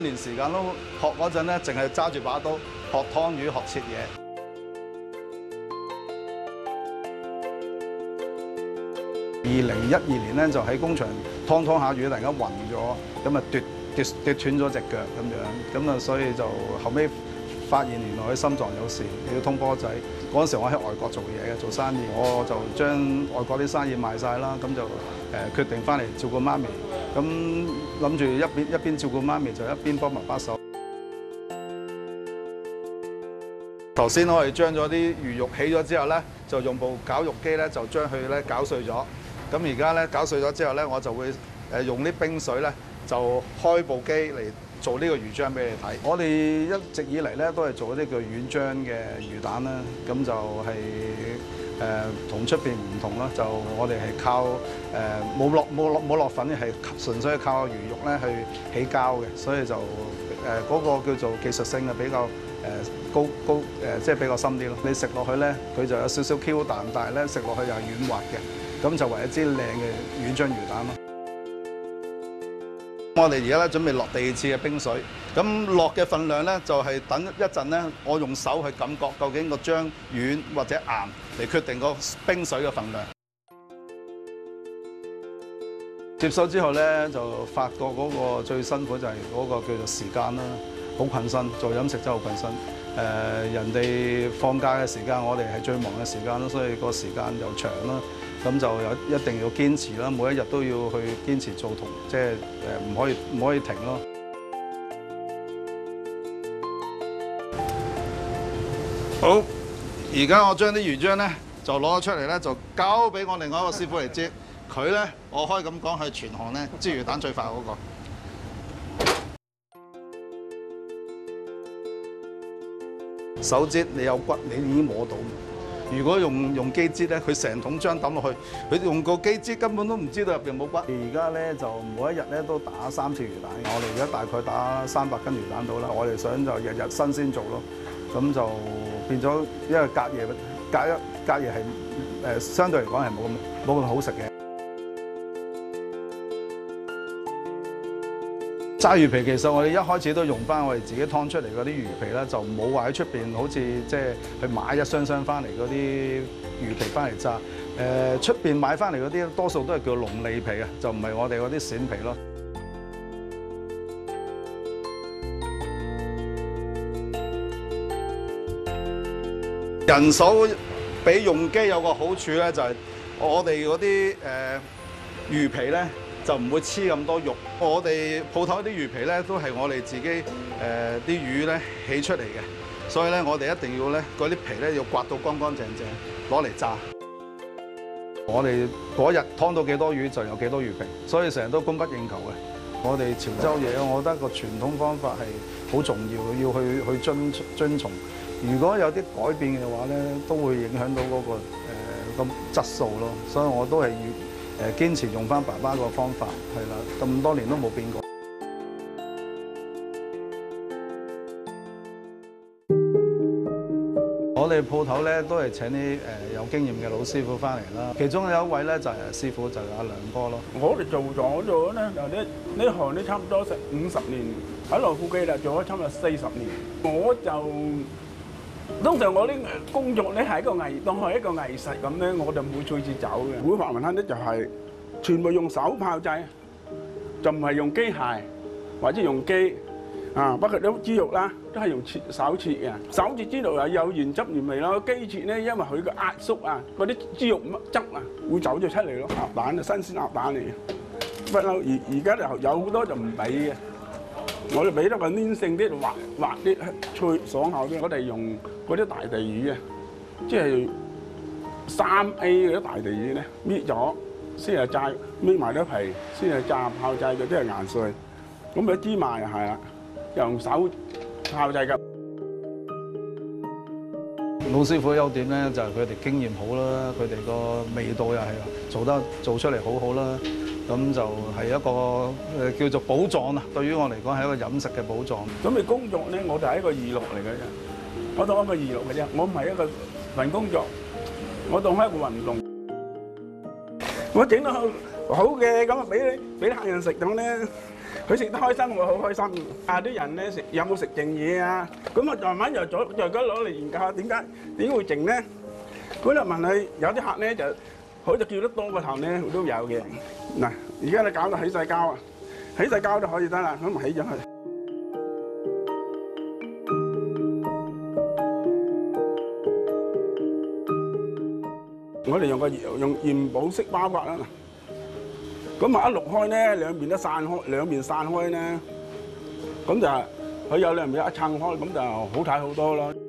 年時間都學嗰陣咧，淨係揸住把刀學劏魚、學切嘢。2012年咧就喺工場劏下魚，突然間暈咗，咁啊跌斷咗隻腳咁樣，咁啊所以就後尾發現原來佢心臟有事，要通波仔。嗰陣時我喺外國做嘢嘅，做生意，我就將外國啲生意賣晒啦，咁就決定翻嚟照顧媽咪。咁諗住一邊照顧媽咪，就一邊幫埋把手。頭先我哋將咗啲魚肉起咗之後咧，就用部絞肉機咧就將佢咧攪碎咗。咁而家咧攪碎咗之後咧，我就會用啲冰水咧就開部機嚟做呢個魚漿俾你睇。我哋一直以嚟咧都係做一啲叫軟漿嘅魚蛋啦，咁就係同出邊唔同啦。就我哋係靠冇落粉，係純粹係靠魚肉咧去起膠嘅，所以就嗰個叫做技術性係比較高即係比較深啲咯。你食落去咧，佢就有少少 Q 彈，但係咧食落去又係軟滑嘅。咁就為一支靚嘅軟漿魚蛋咯。我哋而家咧準備落第二次嘅冰水，咁落嘅份量咧就係等一陣咧，我用手去感覺究竟個漿軟或者硬嚟決定個冰水嘅份量。接手之後咧，就發覺嗰個最辛苦就係嗰個叫做時間啦，好困身，做飲食真係好困身。人哋放假嘅時間，我哋係最忙嘅時間咯，所以個時間又長啦。咁就一定要堅持啦，每一日都要去堅持做同，即係唔可以停咯。好，而家我將啲魚漿咧就攞咗出嚟咧，就交俾我另外一個師傅嚟煎。佢咧，我可以咁講係全行咧煎魚蛋最快嗰個。手煎你有骨，你已經摸到。如果用機煎咧，佢成桶漿抌落去，佢用個機煎根本都唔知道入邊冇骨。而家咧就每一日咧都打3次魚蛋，我哋而家大概打300斤魚蛋到啦。我哋想就日日新鮮做咯，咁就變咗，因為隔夜係相對嚟講係冇咁好食嘅。炸魚皮其實我哋一開始都用翻我哋自己劏出嚟嗰啲魚皮啦，就冇話喺出邊好似即係去買一箱翻嚟嗰啲魚皮翻嚟炸。出邊買翻嚟嗰啲多數都係叫龍脷皮啊，就唔係我哋嗰啲鱔皮咯。人手比用機有個好處咧，就係我哋嗰啲魚皮咧，就唔會黐咁多肉。我哋鋪頭啲魚皮咧，都係我哋自己啲魚咧起出嚟嘅，所以咧我哋一定要咧嗰啲皮咧要刮到乾乾淨淨，攞嚟炸。我哋嗰日劏到幾多魚就有幾多魚皮，所以成日都供不應求嘅。我哋潮州嘢，我覺得個傳統方法係好重要，要去遵從。如果有啲改變嘅話咧，都會影響到嗰個質素咯。所以我都係要堅持用翻爸爸個方法，係啦，咁多年都冇變過。我哋鋪頭咧都係請啲有經驗嘅老師傅翻嚟啦。其中有一位咧就係師傅，就係阿梁哥咯。 我哋做咗咧，就呢行咧差唔多成50年，喺羅富記啦做咗差唔多40年。我就通常我啲工作咧係一個當係一個藝術咁咧，我就唔會隨時走嘅。會發雲吞咧就係全部用手炮製，就唔係用機械或者用機啊。不過啲豬肉啦都係用手切嘅，手切之後又有原汁原味咯。機切咧因為佢個壓縮啊，嗰啲豬肉汁啊會走咗出嚟咯。鴨蛋啊，新鮮鴨蛋嚟嘅，不嬲而家就有好多就唔俾嘅。我哋俾得個黏性啲，滑啲，脆爽口啲。我哋用嗰啲大地魚啊，即係3A 嗰啲大地魚咧，搣咗先係炸，搣埋啲皮先係炸炮製嗰啲係硬碎。咁啲芝麻又係啦，用手炮製㗎。 老師傅嘅優點咧就係佢哋經驗好啦，佢哋個味道又係做出嚟好好啦。咁就係一個叫做寶藏啊！對於我嚟講係一個飲食嘅寶藏。 咁你工作咧，我就係一個娛樂嚟嘅啫，我當一個娛樂嘅啫，我唔係一個份工作，我當係一個運動。我整得好嘅，咁啊俾啲客人食到咧， 佢食得開心，我好開心。啲人咧食有冇食剩嘢啊？咁我慢慢又攞嚟研究下點會剩咧？嗰日問佢，有啲客咧就好似叫得多個頭咧，佢都有嘅。嗱，而家你搞到起晒膠啊，起晒膠都可以得啦，咁咪起咗佢。我哋用元寶式包法啦，咁啊一淥開咧，兩邊散開咧，咁就佢有兩邊一撐開，咁就好睇好多咯。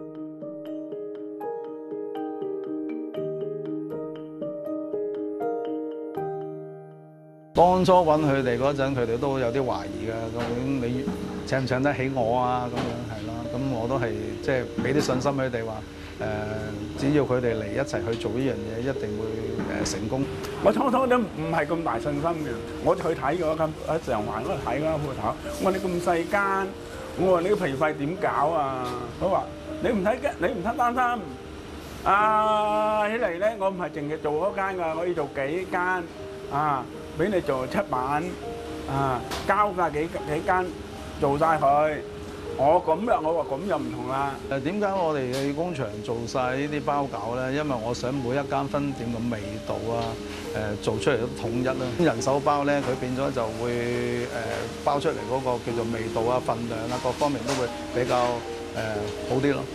當初揾佢哋嗰陣，佢哋都有啲懷疑㗎，究竟你請唔請得起我啊？咁樣係咯，咁我都係即係俾啲信心佢哋話。只要佢哋嚟一齊去做呢樣嘢，一定會成功。我初初都唔係咁大信心嘅，我去睇嗰間喺上環嗰度睇嗰間鋪頭，我話你咁細間，我話你個皮費點搞啊？佢話你唔使擔心，起嚟咧，我唔係淨係做嗰間㗎，我要做幾間俾你做7晚交曬幾間做晒佢。我話咁又唔同啦。點解我哋嘅工場做晒呢啲包餃咧？因為我想每一間分店嘅味道做出嚟都統一啦。人手包咧，佢變咗就會包出嚟嗰個叫做味道啊、份量啊各方面都會比較好啲咯。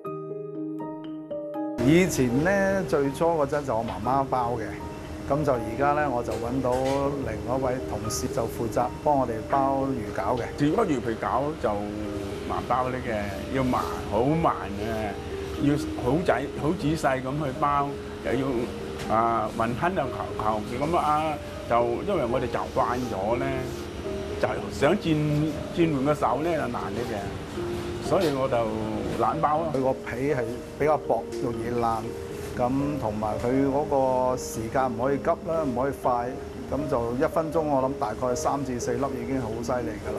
以前咧最初嗰陣就我媽媽包嘅。咁就而家咧，我就揾到另外一位同事就負責幫我哋包魚餃嘅。如果魚皮餃就難包啲嘅，要慢，好慢嘅，要好仔細咁去包，又要雲吞就求其咁就因為我哋習慣咗咧，就想轉換個手咧就難啲嘅，所以我就懶包咯。佢個皮係比較薄，容易爛。咁同埋佢嗰個時間唔可以急啦，唔可以快，咁就1分鐘我諗大概3至4粒已經好犀利㗎啦。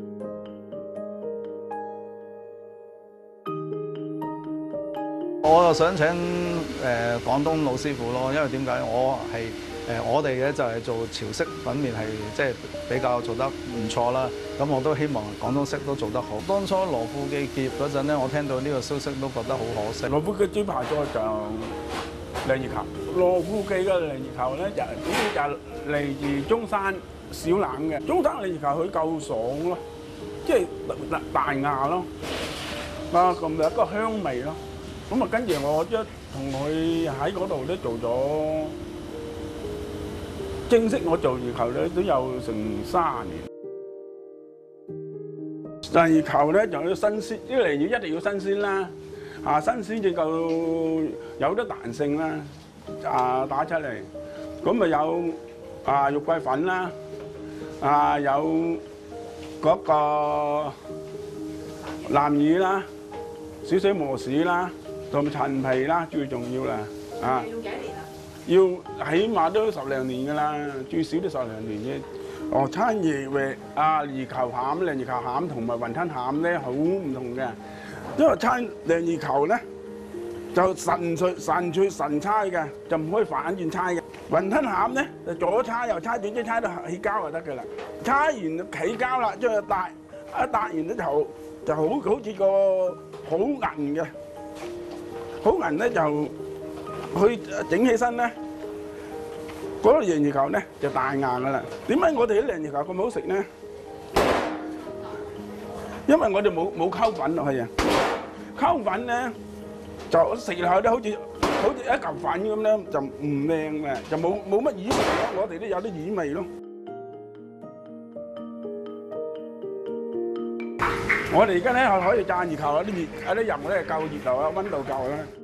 我就想請廣東老師傅咯，因為點解我哋咧就係做潮式粉麵係即係比較做得唔錯啦。咁我都希望廣東式都做得好。當初羅富記結業嗰陣咧，我聽到呢個消息都覺得好可惜。羅富記招牌菜就鯪魚球。羅富記嘅鯪魚球咧主要就嚟自中山小欖嘅。中山鯪魚球佢夠爽咯，即係大牙咯，咁有一個香味咯。咁跟住我同佢喺嗰度咧做咗。正式我做魚球咧都有成30年。鯪魚球咧就要新鮮，啲鯪魚一定要新鮮啦，新鮮至夠有得彈性啦，打出嚟。咁咪有肉桂粉啦，有嗰個南乳啦，少少磨豉啦，同埋陳皮啦，最重要啦， 要幾年啊？ 要起碼都10零年㗎啦，最少都10零年啫。餐魚魚球餡、鯪魚球餡同埋雲吞餡咧好唔同嘅，因為鯪魚球咧就神脆神差嘅，就唔可以反轉差嘅。雲吞餡咧就左差右差，總之差到起膠就得㗎啦。差完起膠啦，將佢一搭完咧就好似個好銀嘅，好銀咧就。佢整起身咧，嗰個鯪魚球咧就大硬噶啦。點解我哋啲鯪魚球咁好食咧？因為我哋冇溝粉落去啊。溝粉咧就食落去咧，好似一嚿粉咁咧，就唔靚嘅，就冇乜魚味咯。我哋都有啲魚味咯。我哋而家咧可以炸魚球啦，啲油咧夠熱度啦，溫度夠啦。